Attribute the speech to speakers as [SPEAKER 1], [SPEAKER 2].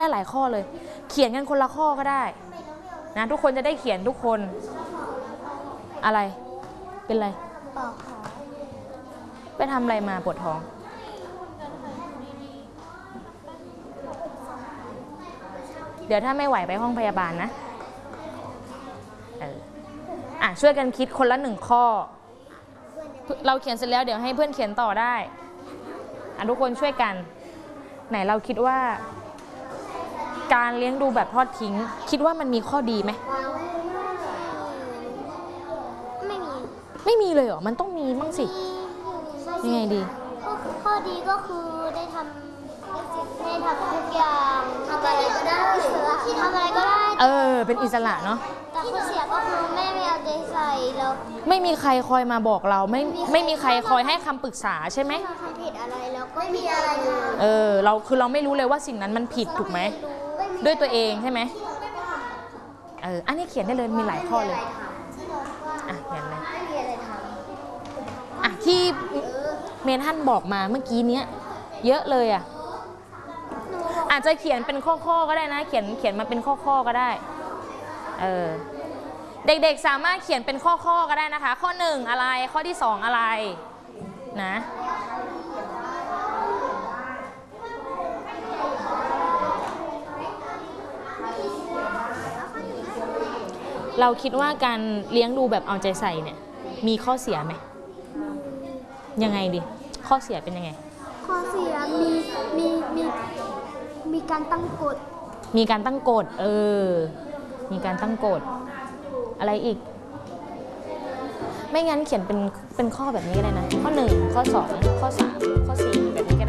[SPEAKER 1] ได้หลายข้อเลยเขียนกันคนละข้อก็ได้นะทุกคนจะได้เขียนทุกคนอะไรเป็นไร
[SPEAKER 2] ปอกท้อง
[SPEAKER 1] ไปทำอะไรมาปวดท้องเดี๋ยวถ้าไม่ไหวไปห้องพยาบาลนะช่วยกันคิดคนละ1ข้อเราเขียนเสร็จแล้วเดี๋ยวให้เพื่อนเขียนต่อได้ทุกคนช่วยกันไหนเราคิดว่าการเลี้ยงดูแบบทอดทิ้งคิดว่ามันมีข้อดีไหมไม่มีเลยเหรอมันต้องมีมั่งสิยังไงดี
[SPEAKER 2] ข้อดีก็คือได้ทำทุกอย่างทำอะไรก็ได้
[SPEAKER 1] เป็นอิสระเนาะ
[SPEAKER 2] แต่ข้อเสียก็คือแม่ไม่เอาใจใส่แล้ว
[SPEAKER 1] ไม่มีใครคอยมาบอกเราไม่มีใครคอยให้คำปรึกษาใช่ไหม
[SPEAKER 2] เราทำผิดอะไรแล้วก็ไม่มีอะไร
[SPEAKER 1] เราไม่รู้เลยว่าสิ่งนั้นมันผิดถูกไหมด้วยตัวเองใช่ไหมอันนี้เขียนได้เลยมีหลายข้อเลยเขียนเลยที่เมทันบอกมาเมื่อกี้เนี้ยเยอะเลยอาจจะเขียนเป็นข้อก็ได้นะเขียนมาเป็นข้อก็ได้เด็กๆสามารถเขียนเป็นข้อก็ได้นะคะข้อ1อะไรข้อที่2อะไรนะเราคิดว่าการเลี้ยงดูแบบเอาใจใส่เนี่ยมีข้อเสียไหมยังไงดิข้อเสียเป็นยังไง
[SPEAKER 2] ข้อเสียมีการตั้งกฎ
[SPEAKER 1] มีการตั้งกฎมีการตั้งกฎอะไรอีกไม่งั้นเขียนเป็นข้อแบบนี้ก็ได้นะข้อ1ข้อ2ข้อ3ข้อ4แบบนี้ก็ได้